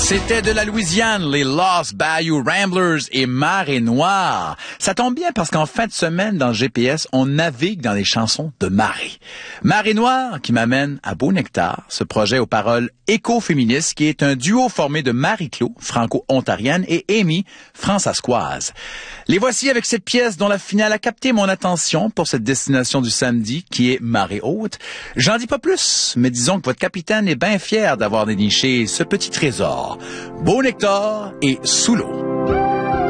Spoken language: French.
C'était de la Louisiane, les Lost Bayou Ramblers et Marée Noire. Ça tombe bien parce qu'en fin de semaine, dans le GPS, on navigue dans les chansons de Marée. Marée Noire qui m'amène à Beau Nectar, ce projet aux paroles écoféministes qui est un duo formé de Marie-Claude, franco-ontarienne, et Amy, françaiscoise. Les voici avec cette pièce dont la finale a capté mon attention pour cette destination du samedi qui est Marée Haute. J'en dis pas plus, mais disons que votre capitaine est bien fier d'avoir déniché ce petit trésor. Beau Nectar et Sous l'eau.